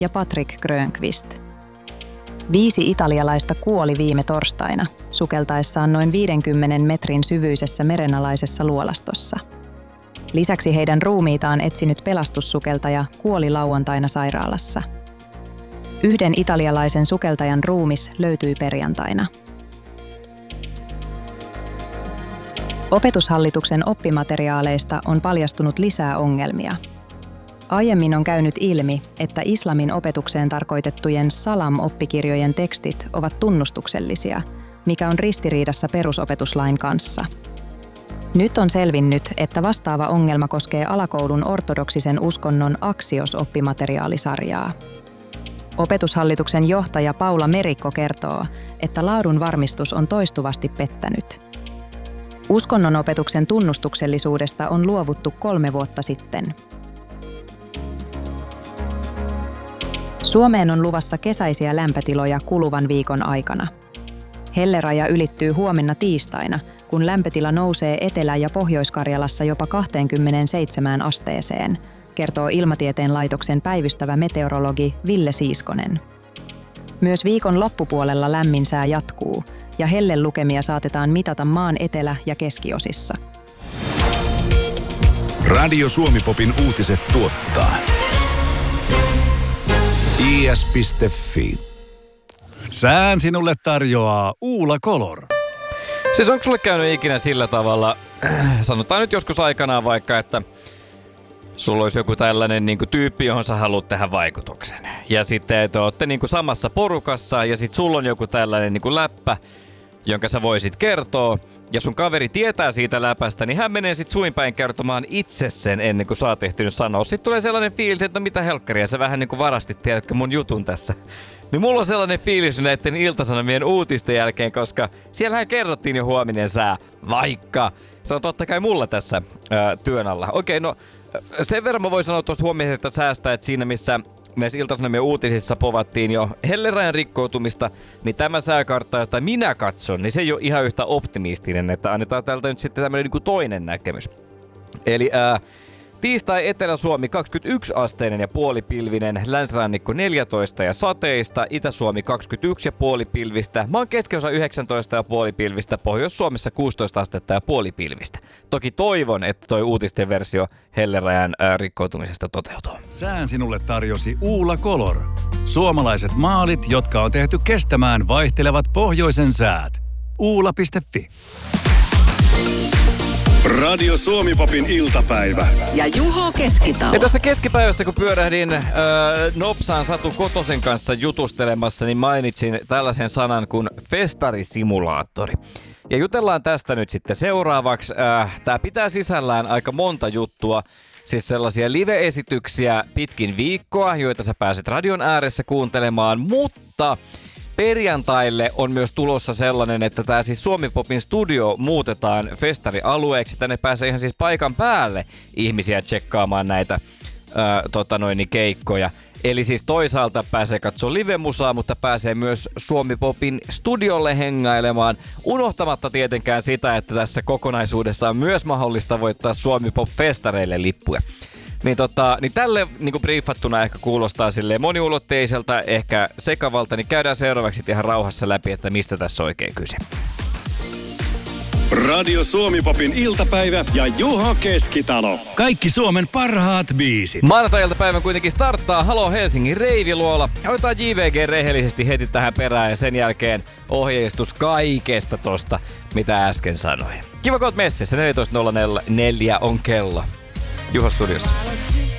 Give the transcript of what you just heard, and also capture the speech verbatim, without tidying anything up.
ja Patrick Grönqvist. Viisi italialaista kuoli viime torstaina sukeltaessaan noin viidenkymmenen metrin syvyisessä merenalaisessa luolastossa. Lisäksi heidän ruumiitaan etsinyt pelastussukeltaja kuoli lauantaina sairaalassa. Yhden italialaisen sukeltajan ruumis löytyi perjantaina. Opetushallituksen oppimateriaaleista on paljastunut lisää ongelmia. Aiemmin on käynyt ilmi, että islamin opetukseen tarkoitettujen Salam-oppikirjojen tekstit ovat tunnustuksellisia, mikä on ristiriidassa perusopetuslain kanssa. Nyt on selvinnyt, että vastaava ongelma koskee alakoulun ortodoksisen uskonnon Axios-oppimateriaalisarjaa. Opetushallituksen johtaja Paula Merikko kertoo, että laadun varmistus on toistuvasti pettänyt. Uskonnonopetuksen tunnustuksellisuudesta on luovuttu kolme vuotta sitten. Suomeen on luvassa kesäisiä lämpötiloja kuluvan viikon aikana. Helleraja ylittyy huomenna tiistaina, kun lämpötila nousee Etelä- ja Pohjois-Karjalassa jopa kaksikymmentäseitsemän asteeseen, kertoo Ilmatieteen laitoksen päivystävä meteorologi Ville Siiskonen. Myös viikon loppupuolella lämmin sää jatkuu, ja hellelukemia saatetaan mitata maan etelä- ja keskiosissa. Radio Suomi-popin uutiset tuottaa i s piste f i. Sään sinulle tarjoaa Uula Color. Siis onko sulle käynyt ikinä sillä tavalla, sanotaan nyt joskus aikanaan vaikka, että sulla olisi joku tällainen niin kuin tyyppi, johon sä haluat tehdä vaikutuksen. Ja sitten te ootte niin kuin samassa porukassa ja sit sulla on joku tällainen niin kuin läppä, jonka sä voisit kertoa. Ja sun kaveri tietää siitä läpästä, niin hän menee sit suin päin kertomaan itse sen ennen kuin sä oot ehtinyt sanoa. Sitten tulee sellainen fiilis, että no mitä helkkaria, sä vähän niin kuin varastit, tiedätkö mun jutun tässä. Niin mulla on sellainen fiilis näiden Ilta-Sanomien uutisten jälkeen, koska siellähän kerrottiin jo huominen sää, vaikka se on totta kai mulla tässä ää, työn alla. Okei, no sen verran mä voin sanoa tuosta huomisesta säästä, että siinä missä näissä Ilta-Sanomien uutisissa povattiin jo hellerajan rikkoutumista, niin tämä sääkartta, jota minä katson, niin se ei ole ihan yhtä optimistinen, että annetaan täältä nyt sitten tämmöinen niin kuin toinen näkemys. Eli ää, tiistai Etelä-Suomi kaksikymmentäyksi asteinen ja puolipilvinen, länsirannikko neljätoista ja sateista, Itä-Suomi kaksikymmentäyksi ja puolipilvistä, maan keskiosa yhdeksäntoista ja puolipilvistä, Pohjois-Suomessa kuusitoista astetta ja puolipilvistä. Toki toivon, että toi uutisten versio hellerajan ää, rikkoutumisesta toteutuu. Sään sinulle tarjosi Uula Color. Suomalaiset maalit, jotka on tehty kestämään vaihtelevat pohjoisen säät. uula piste f i. Radio Suomi-popin iltapäivä. Ja Juho Keskitalo. Ja tässä keskipäivässä, kun pyörähdin öö, nopsaan Satu Kotosen kanssa jutustelemassa, niin mainitsin tällaisen sanan kuin festarisimulaattori. Ja jutellaan tästä nyt sitten seuraavaksi. Äh, Tää pitää sisällään aika monta juttua. Siis sellaisia live-esityksiä pitkin viikkoa, joita sä pääset radion ääressä kuuntelemaan, mutta perjantaille on myös tulossa sellainen, että tää siis Suomi-popin studio muutetaan festarialueeksi. Tänne pääsee ihan siis paikan päälle ihmisiä tsekkaamaan näitä ää, tota noin, keikkoja. Eli siis toisaalta pääsee katsoa live-musaa, mutta pääsee myös Suomi-popin studiolle hengailemaan. Unohtamatta tietenkään sitä, että tässä kokonaisuudessa on myös mahdollista voittaa Suomi-pop-festareille lippuja. Niin, tota, niin tälle niin kuin briefattuna ehkä kuulostaa silleen moniulotteiselta, ehkä sekavalta, niin käydään seuraavaksi ihan rauhassa läpi, että mistä tässä on oikein kyse. Radio Suomi-popin iltapäivä ja Juho Keskitalo. Kaikki Suomen parhaat biisit. Maanantai-iltapäivän kuitenkin starttaa Halo Helsingin Reiviluola. Otetaan J V G rehellisesti heti tähän perään ja sen jälkeen ohjeistus kaikesta tosta, mitä äsken sanoin. Kiva, kun oot messissä. neljätoista nolla neljä on kello. Juho studiossa.